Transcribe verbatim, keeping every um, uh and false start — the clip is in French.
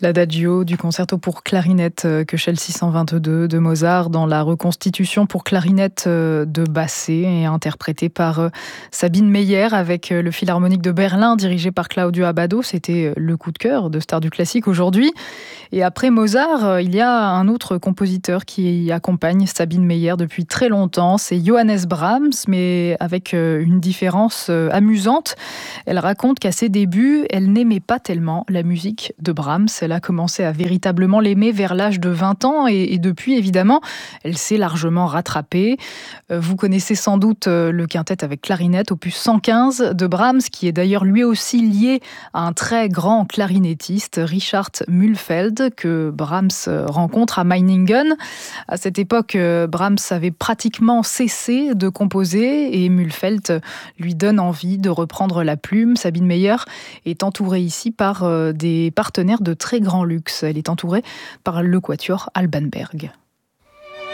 L'adagio du concerto pour clarinette Köchel six cent vingt-deux de Mozart dans la reconstitution pour clarinette de Basset et interprété par Sabine Meyer avec le Philharmonique de Berlin dirigé par Claudio Abbado. C'était le coup de cœur de Stars du classique aujourd'hui. Et après Mozart, il y a un autre compositeur qui accompagne Sabine Meyer depuis très longtemps, c'est Johannes Brahms, mais avec une différence amusante. Elle raconte qu'à ses débuts, elle n'aimait pas tellement la musique de Brahms. Elle a commencé à véritablement l'aimer vers l'âge de vingt ans et, et depuis, évidemment, elle s'est largement rattrapée. Vous connaissez sans doute le quintet avec clarinette, opus cent quinze de Brahms, qui est d'ailleurs lui aussi lié à un très grand clarinettiste, Richard Mühlfeld, que Brahms rencontre à Meiningen. À cette époque, Brahms avait pratiquement cessé de composer et Mühlfeld lui donne envie de reprendre la plume. Sabine Meyer est entourée ici par des partenaires de très grand luxe. Elle est entourée par le quatuor Alban Berg.